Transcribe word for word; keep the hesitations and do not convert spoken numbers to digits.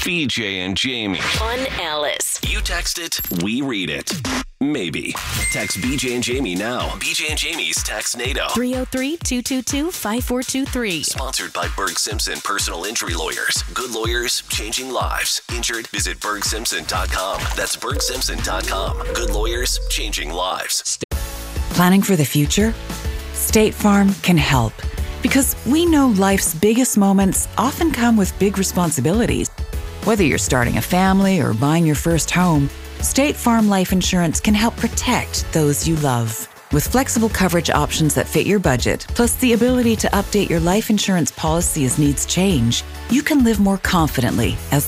B J and Jamie. On Alice. You text it, we read it. Maybe. Text B J and Jamie now. B J and Jamie's Text NATO. three oh three, two two two, five four two three. Sponsored by Berg Simpson Personal Injury Lawyers. Good lawyers, changing lives. Injured? Visit berg simpson dot com. That's berg simpson dot com. Good lawyers, changing lives. Planning for the future? State Farm can help. Because we know life's biggest moments often come with big responsibilities. Whether you're starting a family or buying your first home, State Farm Life Insurance can help protect those you love. With flexible coverage options that fit your budget, plus the ability to update your life insurance policy as needs change, you can live more confidently as